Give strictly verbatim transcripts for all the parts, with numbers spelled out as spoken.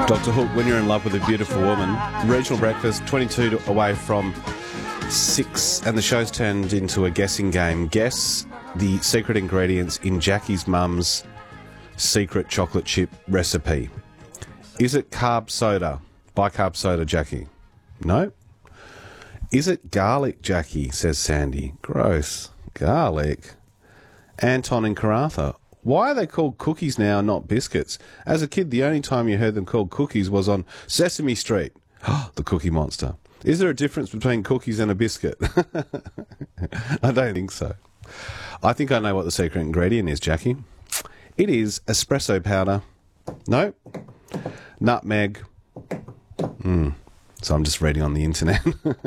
Doctor Hook, when you're in love with a beautiful woman. Regional breakfast, twenty-two to, away from six, and the show's turned into a guessing game. Guess the secret ingredients in Jackie's mum's secret chocolate chip recipe. Is it carb soda? Bicarb soda, Jackie? No. Is it garlic, Jackie, says Sandy. Gross. Garlic. Anton in Karatha. Why are they called cookies now and not biscuits? As a kid, the only time you heard them called cookies was on Sesame Street. The Cookie Monster. Is there a difference between cookies and a biscuit? I don't think so. I think I know what the secret ingredient is, Jackie. It is espresso powder. No. Nutmeg. Mm. So I'm just reading on the internet.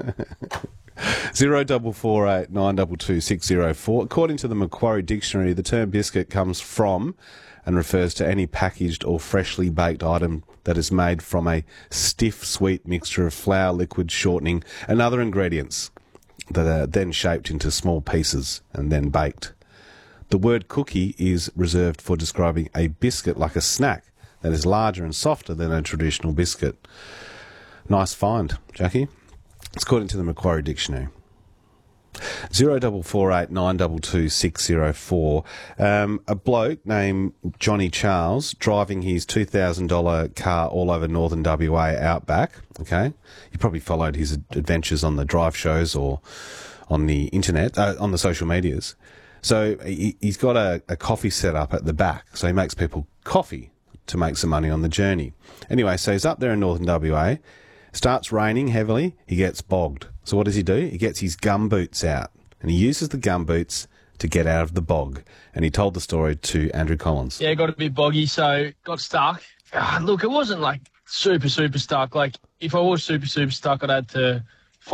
Zero double four eight nine double two six zero four. According to the Macquarie Dictionary, the term biscuit comes from and refers to any packaged or freshly baked item that is made from a stiff, sweet mixture of flour, liquid, shortening, and other ingredients that are then shaped into small pieces and then baked. The word cookie is reserved for describing a biscuit like a snack that is larger and softer than a traditional biscuit. Nice find, Jackie. It's according to the Macquarie Dictionary. Zero double four eight nine double two six zero four. Um, a bloke named Johnny Charles driving his two thousand dollar car all over northern W A outback. Okay, you probably followed his adventures on the drive shows or on the internet, uh, on the social medias. So he, he's got a, a coffee set up at the back. So he makes people coffee to make some money on the journey. Anyway, so he's up there in northern W A. Starts raining heavily, he gets bogged. So what does he do? He gets his gum boots out, and he uses the gum boots to get out of the bog. And he told the story to Andrew Collins. Yeah, got a bit boggy, so got stuck. Ah, look, it wasn't like super, super stuck. Like, if I was super, super stuck, I'd had to